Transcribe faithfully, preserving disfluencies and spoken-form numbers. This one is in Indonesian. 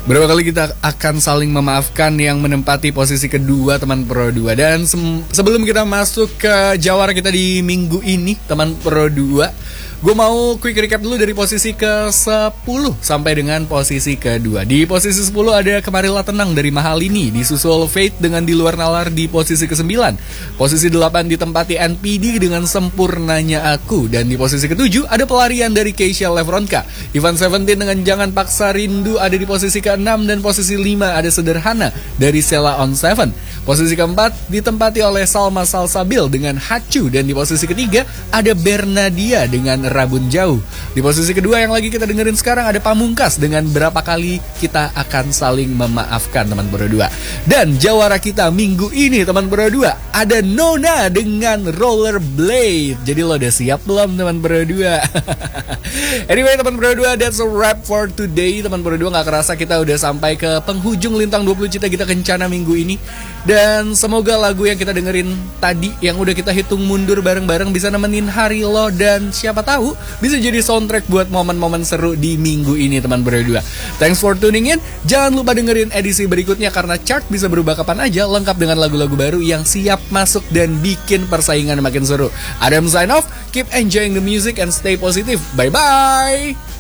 Berapa kali kita akan saling memaafkan yang menempati posisi kedua teman Pro dua. Dan se- sebelum kita masuk ke jawara kita di minggu ini teman Pro dua, gue mau quick recap dulu dari posisi ke sepuluh sampai dengan posisi kedua. Di posisi sepuluh ada Kemarilah Tenang dari Mahalini, disusul Fate dengan Di Luar Nalar di posisi ke sembilan. Posisi delapan ditempati N P D dengan Sempurnanya Aku. Dan di posisi ketujuh ada Pelarian dari Keisha Levronka. Ivan Seventeen dengan Jangan Paksa Rindu ada di posisi ke enam, dan posisi lima ada Sederhana dari Sheila on Seven. Posisi keempat ditempati oleh Salma Salsabil dengan Hacu, dan di posisi ketiga ada Bernadia dengan Rabun Jauh. Di posisi kedua yang lagi kita dengerin sekarang ada Pamungkas dengan Berapa Kali Kita Akan Saling Memaafkan teman Pro dua. Dan jawara kita minggu ini teman Pro dua ada Nona dengan Rollerblade. Jadi lo udah siap belum teman Pro dua? Anyway teman Pro dua, that's a wrap for today. Teman Pro dua, gak kerasa kita udah sampai ke penghujung Lintang dua puluh Cita Kita Kencana minggu ini. Dan semoga lagu yang kita dengerin tadi, yang udah kita hitung mundur bareng-bareng, bisa nemenin hari lo. Dan siapa tahu bisa jadi soundtrack buat momen-momen seru di minggu ini teman Pro dua. Thanks for tuning in. Jangan lupa dengerin edisi berikutnya karena chart bisa berubah kapan aja, lengkap dengan lagu-lagu baru yang siap masuk dan bikin persaingan makin seru. Adam sign off. Keep enjoying the music and stay positive. Bye-bye.